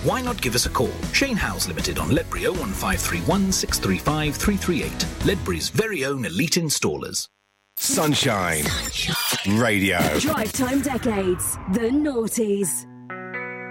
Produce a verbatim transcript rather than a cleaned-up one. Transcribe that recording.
Why not give us a call? Shane Howes Limited on Ledbury oh one five three one, six three five, three three eight. Ledbury's very own elite installers. Sunshine. Sunshine. Radio. Drive Time Decades. The Noughties.